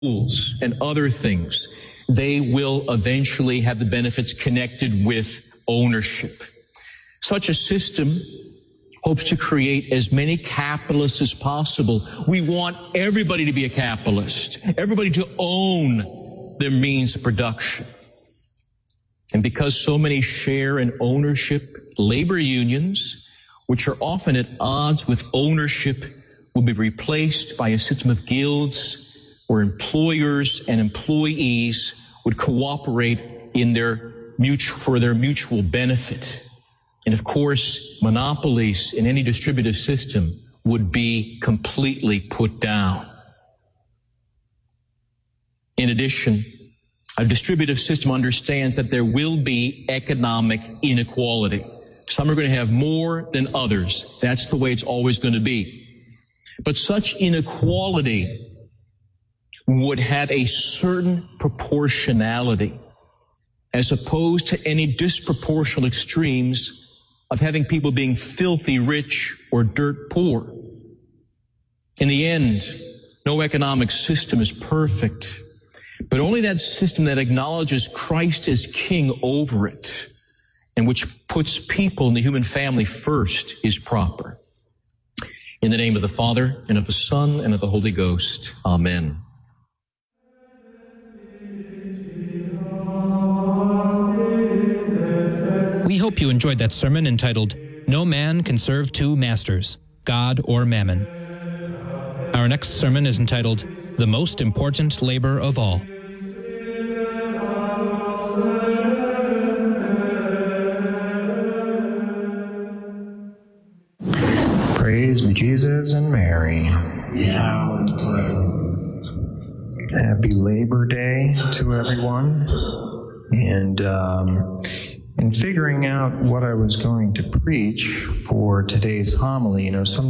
schools and other things, they will eventually have the benefits connected with ownership. Such a system hopes to create as many capitalists as possible. We want everybody to be a capitalist, everybody to own their means of production. And because so many share in ownership, labor unions, which are often at odds with ownership, will be replaced by a system of guilds where employers and employees would cooperate for their mutual benefit. And of course, monopolies in any distributive system would be completely put down. In addition, a distributive system understands that there will be economic inequality. Some are going to have more than others. That's the way it's always going to be. But such inequality would have a certain proportionality, as opposed to any disproportional extremes of having people being filthy rich or dirt poor. In the end, no economic system is perfect, but only that system that acknowledges Christ as king over it and which puts people in the human family first is proper. In the name of the Father, and of the Son, and of the Holy Ghost. Amen. We hope you enjoyed that sermon entitled, No Man Can Serve Two Masters, God or Mammon. Our next sermon is entitled, The Most Important Labor of All. Praise be Jesus and Mary. Happy Labor Day to everyone. And in figuring out what I was going to preach for today's homily,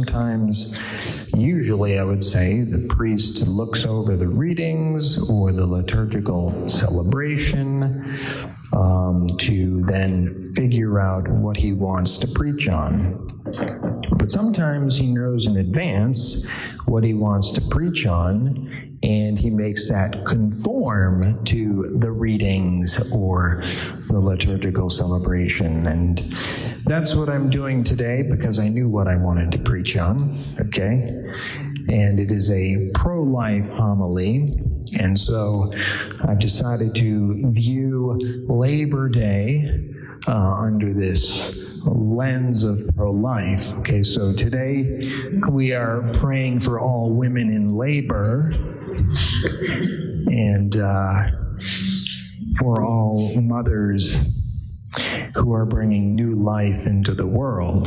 usually I would say the priest looks over the readings or the liturgical celebration to then figure out what he wants to preach on. But sometimes he knows in advance what he wants to preach on, and he makes that conform to the readings or the liturgical celebration. And that's what I'm doing today because I knew what I wanted to preach on, okay? And it is a pro-life homily. And so I've decided to view Labor Day under this lens of pro-life. Okay, so today we are praying for all women in labor and for all mothers who are bringing new life into the world.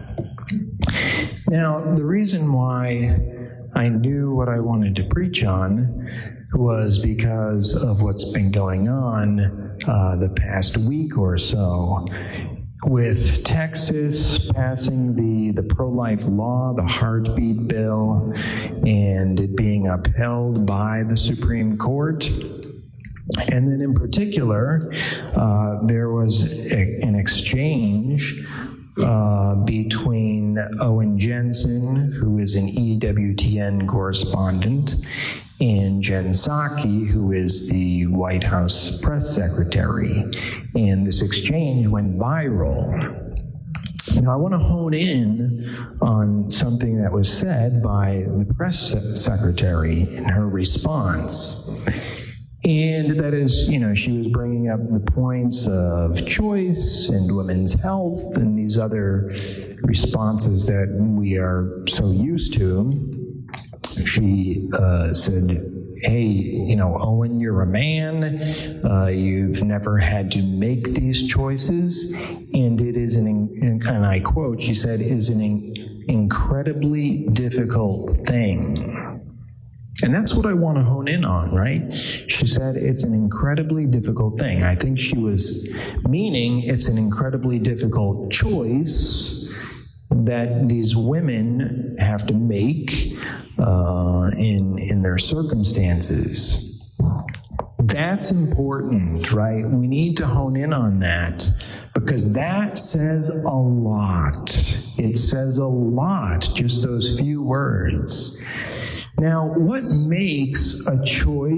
Now, the reason why I knew what I wanted to preach on was because of what's been going on the past week or so, with Texas passing the pro-life law, the heartbeat bill, and it being upheld by the Supreme Court. And then in particular, there was an exchange between Owen Jensen, who is an EWTN correspondent, and Jen Psaki, who is the White House press secretary. And this exchange went viral. Now, I want to hone in on something that was said by the press secretary in her response. And that is, she was bringing up the points of choice and women's health and these other responses that we are so used to. She said, hey, Owen, you're a man. You've never had to make these choices. And it is and I quote, she said, is an incredibly difficult thing. And that's what I want to hone in on, right? She said it's an incredibly difficult thing. I think she was meaning it's an incredibly difficult choice that these women have to make in their circumstances. That's important, right? We need to hone in on that because that says a lot. It says a lot, just those few words. Now, what makes a choice